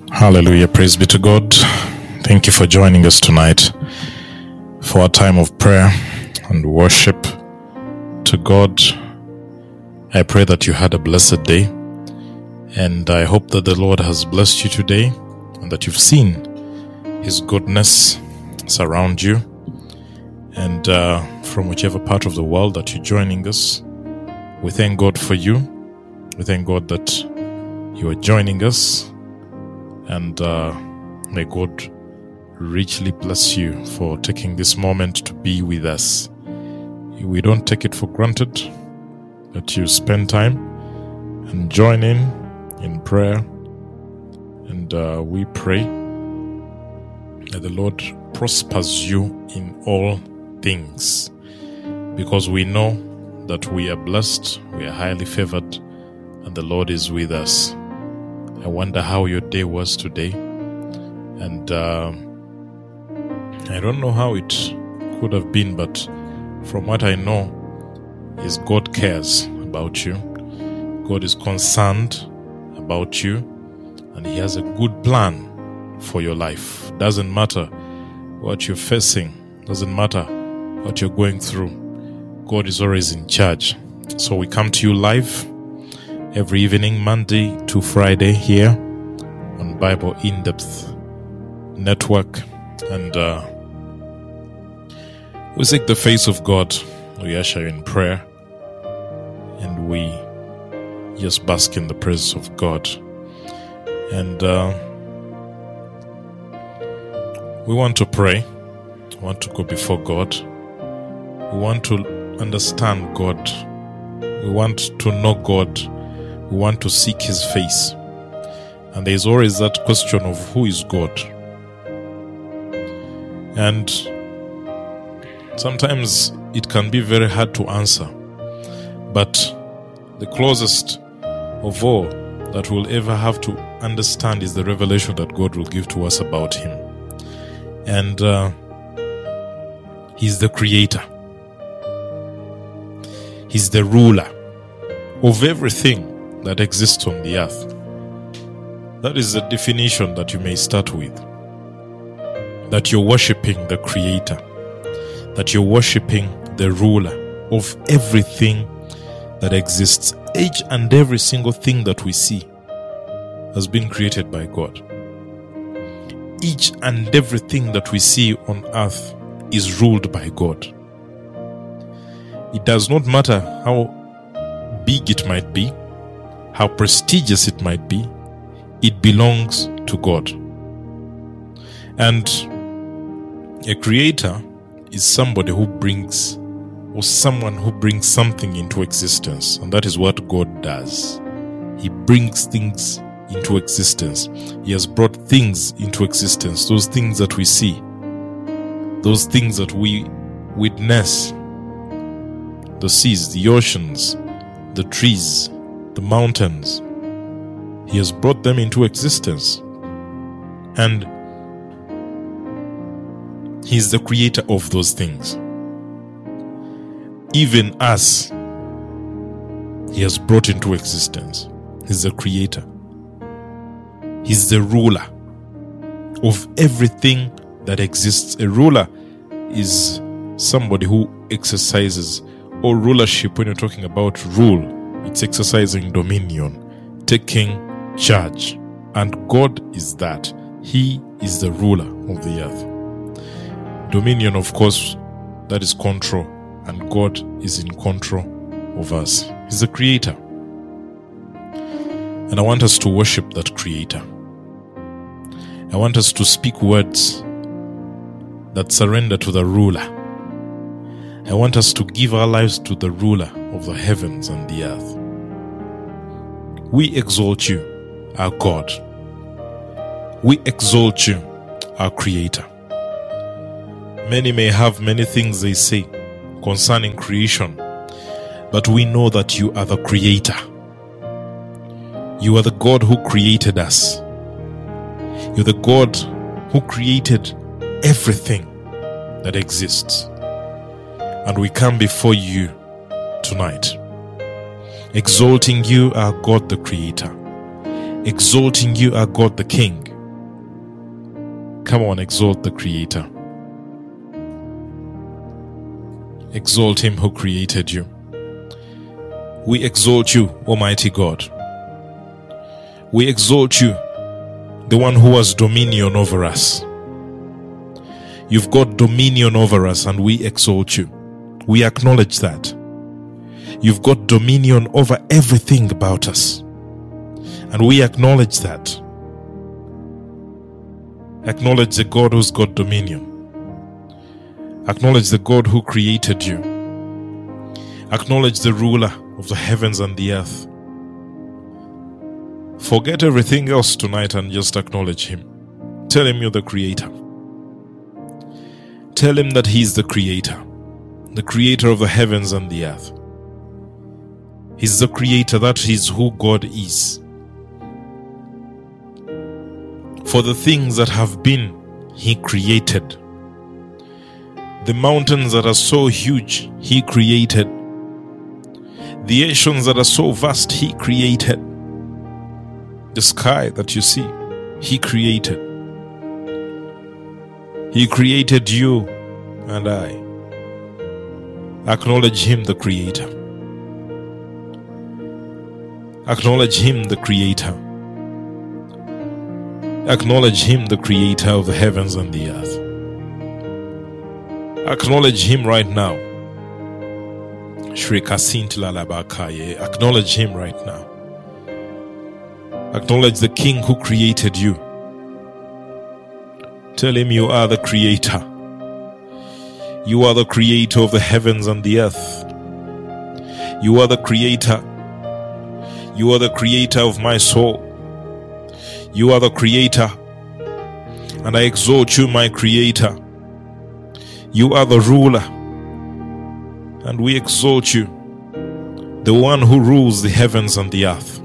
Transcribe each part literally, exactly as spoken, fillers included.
Hallelujah. Praise be to God. Thank you for joining us tonight for a time of prayer and worship to God. I pray that you had a blessed day, and I hope that the Lord has blessed you today and that you've seen His goodness surround you. And uh, from whichever part of the world that you're joining us, we thank God for you. We thank God that you are joining us. And uh, may God richly bless you for taking this moment to be with us. We don't take it for granted that you spend time and join in in prayer. And uh, we pray that the Lord prospers you in all things, because we know that we are blessed, we are highly favored, and the Lord is with us. I wonder how your day was today, and uh, I don't know how it could have been, but from what I know is God cares about you. God is concerned about you, and He has a good plan for your life. Doesn't matter what you're facing, doesn't matter what you're going through, God is always in charge. So we come to you live every evening, Monday to Friday, here on Bible In-Depth Network. And uh, we seek the face of God. We usher you in prayer. And we just bask in the presence of God. And uh, we want to pray. We want to go before God. We want to understand God. We want to know God. We want to seek His face. And there is always that question of who is God. And sometimes it can be very hard to answer. But the closest of all that we'll ever have to understand is the revelation that God will give to us about Him. And uh, He's the creator. He's the ruler of everything that exists on the earth. That is the definition that you may start with. That you're worshipping the Creator. That you're worshipping the ruler of everything that exists. Each and every single thing that we see has been created by God. Each and everything that we see on earth is ruled by God. It does not matter how big it might be, how prestigious it might be, it belongs to God. And a creator is somebody who brings, or someone who brings something into existence. And that is what God does. He brings things into existence. He has brought things into existence. Those things that we see, those things that we witness, the seas, the oceans, the trees, the mountains. He has brought them into existence. And He's the creator of those things. Even us, He has brought into existence. He's the creator. He's the ruler of everything that exists. A ruler is somebody who exercises, or rulership, when you're talking about rule, it's exercising dominion, taking charge. And God is that. He is the ruler of the earth. Dominion, of course, that is control. And God is in control of us. He's the creator. And I want us to worship that creator. I want us to speak words that surrender to the ruler. I want us to give our lives to the ruler of the heavens and the earth. We exalt you, our God. We exalt you, our creator. Many may have many things they say concerning creation, but we know that you are the creator. You are the God who created us. You're the God who created everything that exists. And we come before you tonight, exalting you, our God the Creator, exalting you, our God the King, Come on, exalt the Creator. Exalt Him who created you. We exalt you, Almighty God. We exalt you, the one who has dominion over us. You've got dominion over us, and we exalt you. We acknowledge that. You've got dominion over everything about us, and we acknowledge that. Acknowledge the God who's got dominion. Acknowledge the God who created you. Acknowledge the ruler of the heavens and the earth. Forget everything else tonight and just acknowledge Him. Tell Him you're the Creator. Tell Him that He's the Creator, the Creator of the heavens and the earth. He's the Creator. That is who God is. For the things that have been, He created. The mountains that are so huge, He created. The oceans that are so vast, He created. The sky that you see, He created. He created you and I. Acknowledge Him, the Creator. Acknowledge Him, the Creator. Acknowledge Him, the Creator of the heavens and the earth. Acknowledge Him right now. Acknowledge Him right now. Acknowledge the King who created you. Tell Him you are the Creator. You are the Creator of the heavens and the earth. You are the Creator. You are the Creator of my soul. You are the Creator. And I exalt you, my Creator. You are the ruler. And we exalt you, the one who rules the heavens and the earth.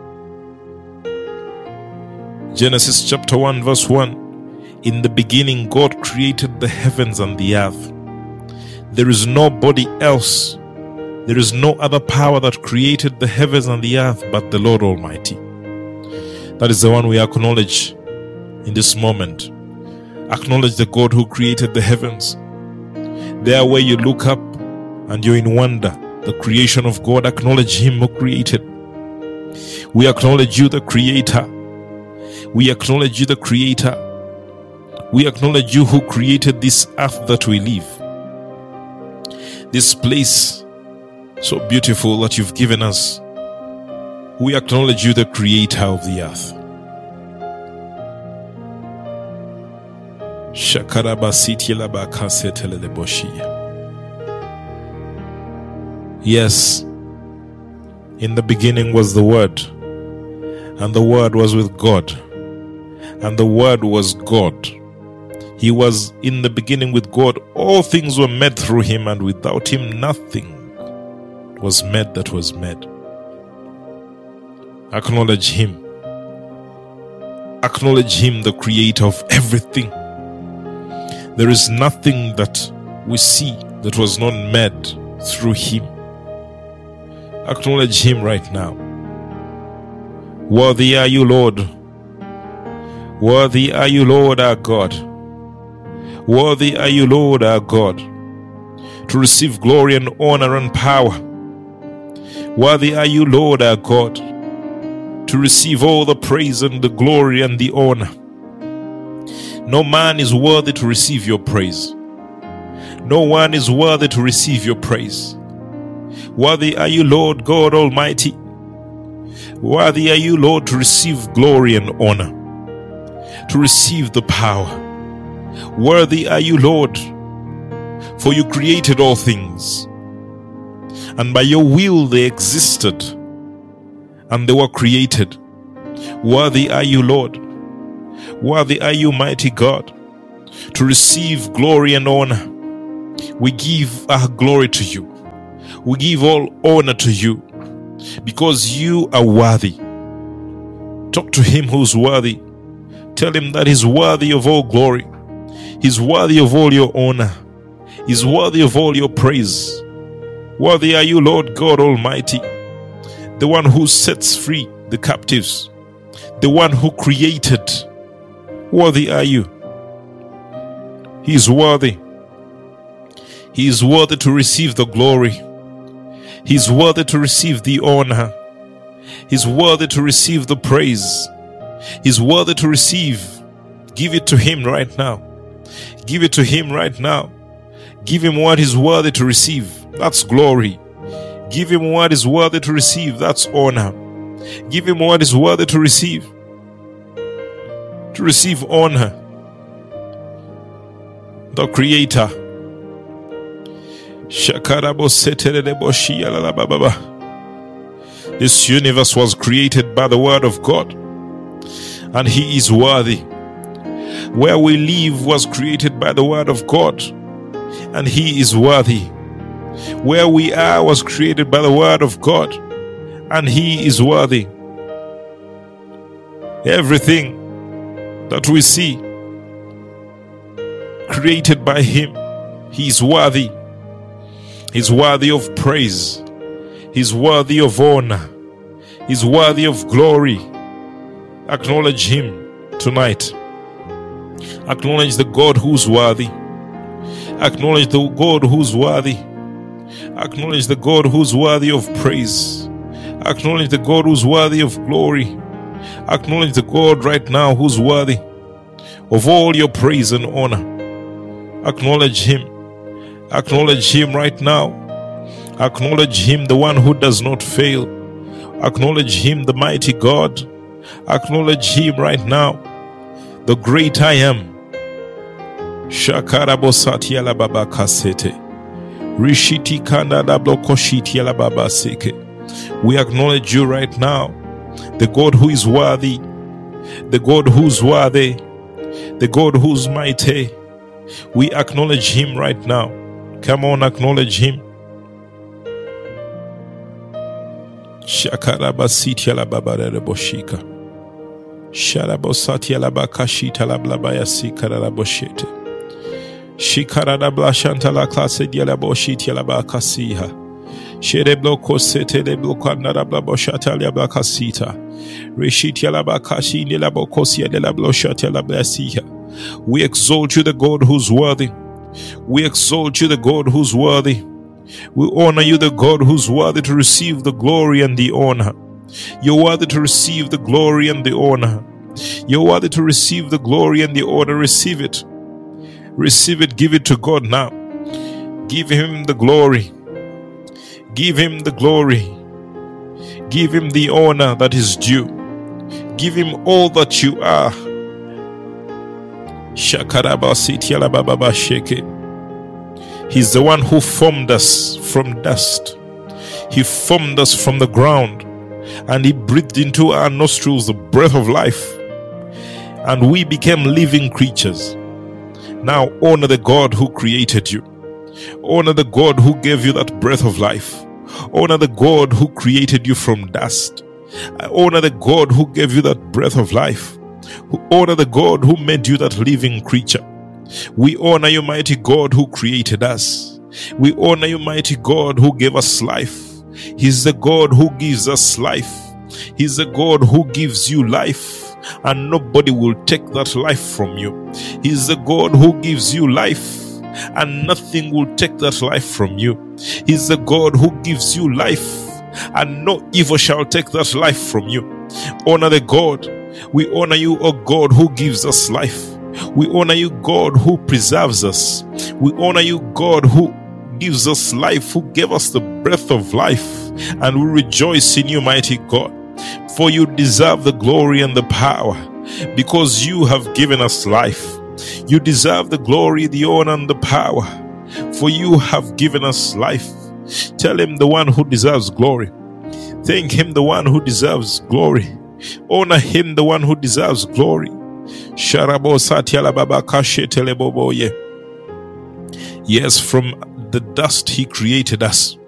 Genesis chapter one verse one. In the beginning, God created the heavens and the earth. There is nobody else. There is no other power that created the heavens and the earth but the Lord Almighty. That is the one we acknowledge in this moment. Acknowledge the God who created the heavens. There where you look up and you're in wonder, the creation of God, acknowledge Him who created. We acknowledge you, the Creator. We acknowledge you, the Creator. We acknowledge you who created this earth that we live. This place so beautiful that you've given us. We acknowledge you, the Creator of the earth. Yes, in the beginning was the Word, and the Word was with God, and the Word was God. He was in the beginning with God. All things were made through Him, and without Him nothing was made that was made. Acknowledge Him. Acknowledge Him, the Creator of everything. There is nothing that we see that was not made through Him. Acknowledge Him right now. Worthy are you, Lord. Worthy are you, Lord our God. Worthy are you, Lord our God, to receive glory and honor and power. Worthy are you, Lord our God, to receive all the praise and the glory and the honor. No man is worthy to receive your praise. No one is worthy to receive your praise. Worthy are you, Lord God Almighty. Worthy are you, Lord, to receive glory and honor, to receive the power. Worthy are you, Lord, for you created all things, and by your will they existed, and they were created. Worthy are you, Lord. Worthy are you, mighty God, to receive glory and honor. We give our glory to you. We give all honor to you, because you are worthy. Talk to Him who's worthy. Tell Him that He's worthy of all glory. He's worthy of all your honor. He's worthy of all your praise. Worthy are you, Lord God Almighty, the one who sets free the captives, the one who created. Worthy are you. He is worthy. He is worthy to receive the glory. He is worthy to receive the honor. He is worthy to receive the praise. He is worthy to receive. Give it to him right now. Give it to him right now. Give him what is worthy to receive. That's glory. Give him what is worthy to receive. That's honor. Give him what is worthy to receive. To receive honor. The Creator. This universe was created by the word of God, and he is worthy. Where we live was created by the word of God, and he is worthy. Where we are was created by the word of God, and he is worthy. Everything that we see, created by him, he is worthy. He's worthy of praise. He's worthy of honor. He's worthy of glory. Acknowledge him tonight. Acknowledge the God who's worthy. Acknowledge the God who's worthy. Acknowledge the God who's worthy of praise. Acknowledge the God who's worthy of glory. Acknowledge the God right now who's worthy of all your praise and honor. Acknowledge him. Acknowledge him right now. Acknowledge him, the one who does not fail. Acknowledge him, the mighty God. Acknowledge him right now, the great I am. Shakarabosati alababa kasete. Rishiti kandada blokoshiti alababa seke. We acknowledge you right now, the God who is worthy, the God who's worthy, the God who's mighty. We acknowledge him right now. Come on, acknowledge him. Shakarabasiti alababa reboshika. Sharabosati alabakashita lablabaya sikararaboshete. Shikarabla shantala klase dialaboshiti alabakasiha. Sherebloko sete de blokanarabla boshata labakasita. Reshiti alabakashi nilabokosia de la bloshata lablasiha. We exalt you, the God who's worthy. We exalt you, the God who's worthy. We honor you, the God who's worthy to receive the glory and the honor. You're worthy to receive the glory and the honor. You're worthy to receive the glory and the honor. Receive it. Receive it. Give it to God now. Give him the glory. Give him the glory. Give him the honor that is due. Give him all that you are. He's the one who formed us from dust. He formed us from the ground, and he breathed into our nostrils the breath of life, and we became living creatures. Now honor the God who created you. Honor the God who gave you that breath of life. Honor the God who created you from dust. Honor the God who gave you that breath of life. Honor the God who made you that living creature. We honor you, mighty God who created us. We honor you, mighty God who gave us life. He's the God who gives us life. He's the God who gives you life, and nobody will take that life from you. He's the God who gives you life, and nothing will take that life from you. He's the God who gives you life, and no evil shall take that life from you. Honor the God. We honor you, O God, who gives us life. We honor you, God, who preserves us. We honor you, God, who gives us life, who gave us the breath of life. And we rejoice in you, mighty God. For you deserve the glory and the power, because you have given us life. You deserve the glory, the honor, and the power, for you have given us life. Tell him, the one who deserves glory. Thank him, the one who deserves glory. Honor him, the one who deserves glory. Yes, from the dust he created us.